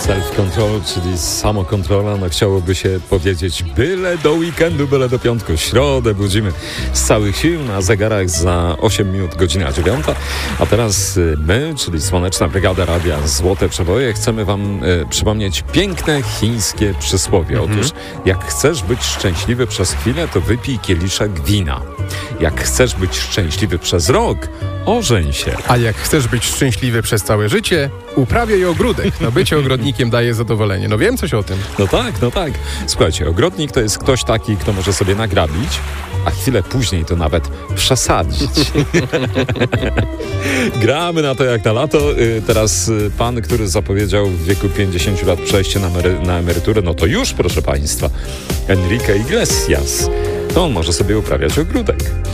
Self-control, czyli samokontrola, no chciałoby się powiedzieć byle do weekendu, byle do piątku. Środę budzimy z całych sił, na zegarach za 8 minut, godzina 9. A teraz my, czyli Słoneczna Brygada Radia Złote Przeboje, chcemy wam przypomnieć piękne chińskie przysłowie. Otóż jak chcesz być szczęśliwy przez chwilę, to wypij kieliszek wina. Jak chcesz być szczęśliwy przez rok, ożeń się. A jak chcesz być szczęśliwy przez całe życie, uprawiaj ogródek. No bycie ogrodnikiem daje zadowolenie. No wiem coś o tym. No tak. Słuchajcie, ogrodnik to jest ktoś taki, kto może sobie nagrabić, a chwilę później to nawet przesadzić. Gramy na to jak na lato. Teraz pan, który zapowiedział w wieku 50 lat przejście na emeryturę, no to już, proszę państwa, Enrique Iglesias. To on może sobie uprawiać ogródek.